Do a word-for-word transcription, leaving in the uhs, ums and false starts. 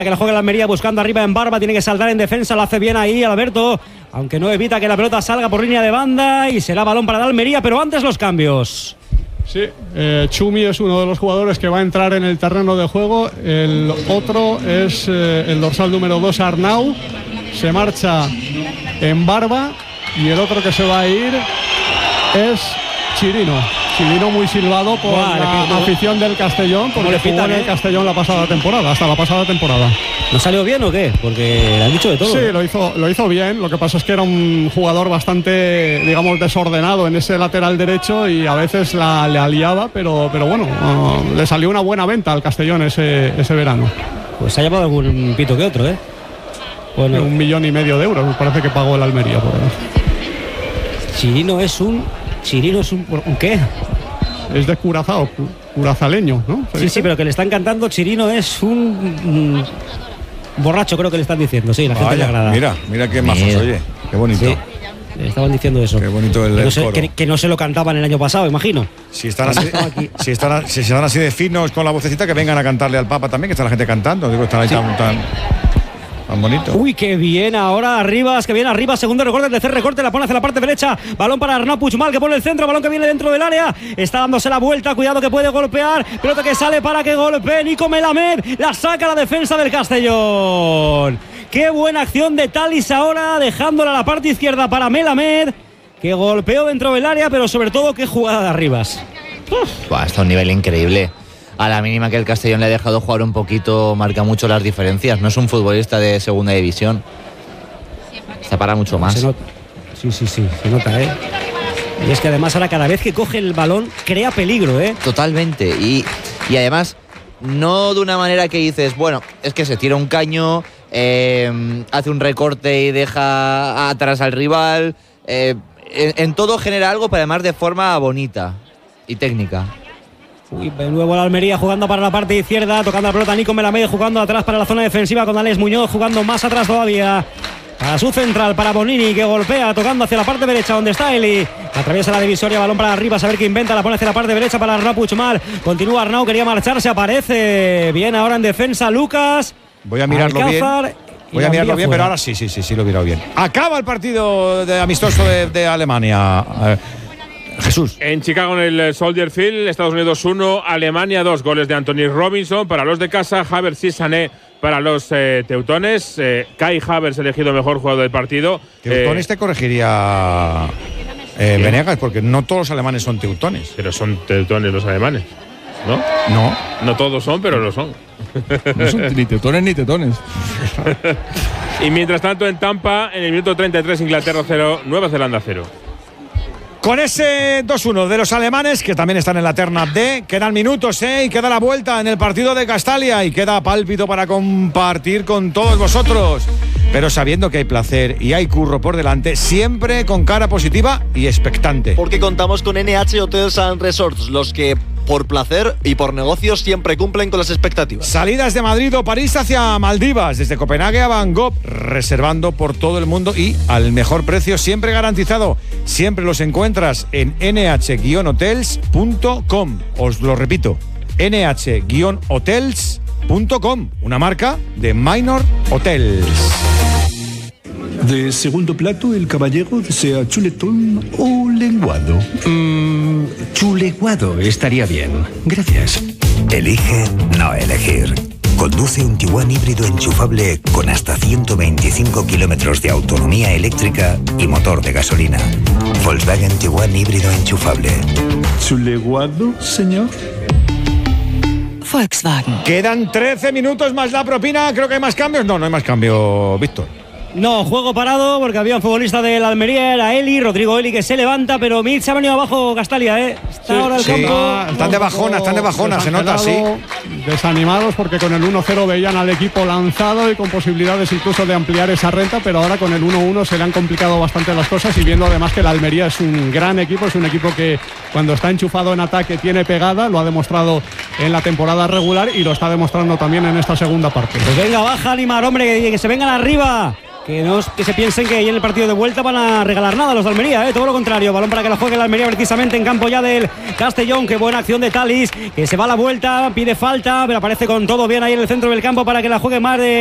Que la juega el Almería buscando arriba en Barba, tiene que saltar en defensa, lo hace bien ahí Alberto, aunque no evita que la pelota salga por línea de banda y será balón para el Almería, pero antes los cambios. Sí, eh, Chumi es uno de los jugadores que va a entrar en el terreno de juego, el otro es eh, el dorsal número dos, Arnau, se marcha en Barba y el otro que se va a ir es Chirino. Chirino muy silbado por wow, la afición del Castellón, porque jugó en el Castellón la pasada temporada, hasta la pasada temporada. ¿No salió bien o qué? Porque le han dicho de todo. Sí, ¿eh? lo hizo, lo hizo bien, lo que pasa es que era un jugador bastante, digamos, desordenado en ese lateral derecho y a veces la, le aliaba, pero, pero bueno, uh, le salió una buena venta al Castellón ese, ese verano. Pues ha llevado algún pito que otro, ¿eh? Bueno, un millón y medio de euros, me parece que pagó el Almería por él. Chirino es un... Chirino es un... ¿un qué? Es de Curazao, curazaleño, ¿no? Sí, sí, pero que le están cantando Chirino es un... Mm, borracho, creo que le están diciendo, sí, la gente le agrada. Mira, mira qué majos, oye, qué bonito. Sí, le estaban diciendo eso. Qué bonito el, que, no el se, coro. Que, que no se lo cantaban el año pasado, imagino. Si están así, si están, si están así de finos con la vocecita, que vengan a cantarle al Papa también, que está la gente cantando. Digo, están ahí sí. tan, tan, tan bonito. Uy, qué bien ahora Arribas, que viene arriba, segundo recorte, tercer recorte, la pone hacia la parte derecha, balón para Arnau Puigmal, que pone el centro, balón que viene dentro del área, está dándose la vuelta, cuidado que puede golpear, pelota que sale para que golpee Nico Melamed, la saca la defensa del Castellón. Qué buena acción de Talis ahora, dejándola a la parte izquierda para Melamed, que golpeó dentro del área, pero sobre todo qué jugada de Arribas. Buah, está a un nivel increíble. A la mínima que el Castellón le ha dejado jugar un poquito, marca mucho las diferencias. No es un futbolista de segunda división. Se para mucho más. Se nota. Sí, sí, sí, se nota, ¿eh? Y es que además ahora cada vez que coge el balón crea peligro, ¿eh? Totalmente. Y, y además, no de una manera que dices, bueno, es que se tira un caño, eh, hace un recorte y deja atrás al rival. Eh, en, en todo genera algo, pero además de forma bonita y técnica. Uy, de nuevo la Almería jugando para la parte izquierda, tocando la pelota Nico Melamed, jugando atrás para la zona defensiva con Alex Muñoz, jugando más atrás todavía. Para su central, para Bonini, que golpea, tocando hacia la parte derecha donde está Eli. Atraviesa la divisoria, balón para arriba, a ver qué inventa, la pone hacia la parte derecha para Arnau Puigmal. Continúa Arnau, quería marcharse, aparece. Bien ahora en defensa Lucas. Voy a mirarlo Alcázar, bien. Voy a mirarlo bien, fuera. pero ahora sí, sí, sí, sí, lo he mirado bien. Acaba el partido de amistoso de, de Alemania. Eh, Jesús. En Chicago, en el Soldier Field, Estados Unidos uno, Alemania dos, goles de Anthony Robinson para los de casa, Havertz y Sané para los eh, teutones, eh, Kai Havertz elegido mejor jugador del partido. Teutones eh, te corregiría eh, Venegas, porque no todos los alemanes son teutones. Pero son teutones los alemanes, ¿no? No. No todos son, pero lo son. No son ni teutones ni teutones. Y mientras tanto en Tampa, en el minuto treinta y tres, Inglaterra cero, Nueva Zelanda cero. Con ese dos uno de los alemanes, que también están en la terna D, quedan minutos, ¿eh? Y queda la vuelta en el partido de Castalia y queda pálpito para compartir con todos vosotros. Pero sabiendo que hay placer y hay curro por delante, siempre con cara positiva y expectante. Porque contamos con N H Hotels and Resorts, los que por placer y por negocios siempre cumplen con las expectativas. Salidas de Madrid o París hacia Maldivas, desde Copenhague a Van Gogh, reservando por todo el mundo y al mejor precio, siempre garantizado. Siempre los encuentras en ene hache guion hotels punto com. Os lo repito, ene hache guion hotels punto com, una marca de Minor Hotels. De segundo plato, el caballero desea chuletón o lenguado. Mm, chuleguado estaría bien. Gracias. Elige no elegir. Conduce un Tiguan híbrido enchufable con hasta ciento veinticinco kilómetros de autonomía eléctrica y motor de gasolina. Volkswagen Tiguan híbrido enchufable. ¿Chuleguado, señor? Volkswagen. Quedan trece minutos más la propina. Creo que hay más cambios. No, no hay más cambio, Víctor. No, juego parado porque había un futbolista del Almería, era Eli, Rodrigo Eli, que se levanta, pero Mitch se ha venido abajo Castalia, ¿eh? Está sí, ahora el sí. campo. Ah, están de bajona, están de bajona, se nota así. Desanimados porque con el uno cero veían al equipo lanzado y con posibilidades incluso de ampliar esa renta, pero ahora con el uno uno se le han complicado bastante las cosas y viendo además que el Almería es un gran equipo, es un equipo que cuando está enchufado en ataque tiene pegada, lo ha demostrado en la temporada regular y lo está demostrando también en esta segunda parte. Pues venga, baja, animar, hombre, que, que se vengan arriba. Que no que se piensen que ahí en el partido de vuelta van a regalar nada a los de Almería, ¿eh? Todo lo contrario. Balón para que la juegue la Almería precisamente en campo ya del Castellón. Qué buena acción de Talis, que se va a la vuelta, pide falta, pero aparece con todo bien ahí en el centro del campo para que la juegue más de